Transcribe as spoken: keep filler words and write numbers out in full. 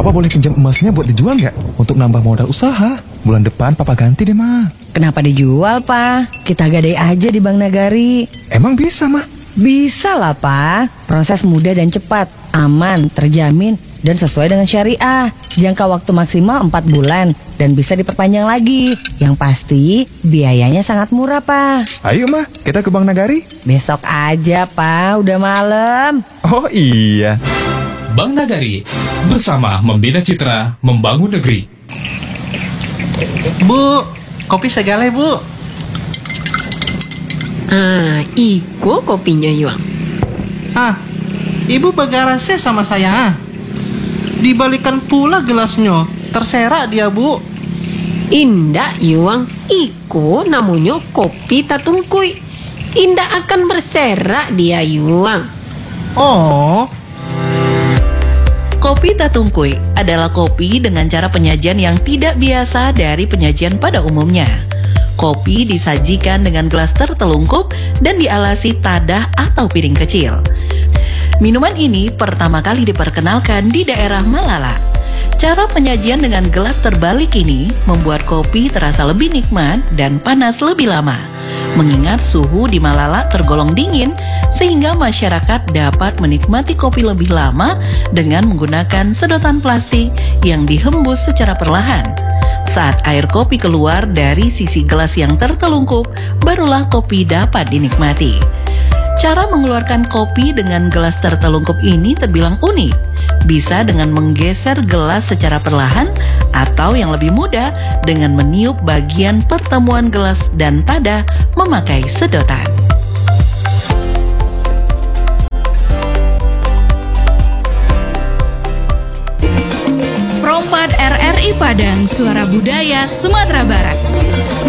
Papa boleh pinjam emasnya buat dijual nggak? Untuk nambah modal usaha. Bulan depan Papa ganti deh, Ma. Kenapa dijual, Pak? Kita gadai aja di Bank Nagari. Emang bisa, Ma? Bisa lah, Pak. Proses mudah dan cepat, aman, terjamin, dan sesuai dengan syariah. Jangka waktu maksimal empat bulan dan bisa diperpanjang lagi. Yang pasti biayanya sangat murah, Pak. Ayo, Ma, kita ke Bank Nagari. Besok aja, Pak. Udah malam. Oh iya. Bank Nagari, bersama membina citra, membangun negeri. Bu, kopi segale, Bu. Ah, iko kopinya Yuang. Ah, Ibu begarase sama saya. Dibalikan pula gelasnya. Terserak dia, Bu. Indah Yuang, iko namanya kopi tatungkui. Indah akan berserak dia Yuang. Oh, Kopi tatungkui adalah kopi dengan cara penyajian yang tidak biasa dari penyajian pada umumnya. Kopi disajikan dengan gelas tertelungkup dan dialasi tadah atau piring kecil. Minuman ini pertama kali diperkenalkan di daerah Malala. Cara penyajian dengan gelas terbalik ini membuat kopi terasa lebih nikmat dan panas lebih lama. Mengingat suhu di Malala tergolong dingin, sehingga masyarakat dapat menikmati kopi lebih lama dengan menggunakan sedotan plastik yang dihembus secara perlahan. Saat air kopi keluar dari sisi gelas yang tertelungkup, barulah kopi dapat dinikmati. Cara mengeluarkan kopi dengan gelas tertelungkup ini terbilang unik. Bisa dengan menggeser gelas secara perlahan, atau yang lebih mudah dengan meniup bagian pertemuan gelas dan tadah memakai sedotan. Rompat R R I Padang, Suara Budaya Sumatera Barat.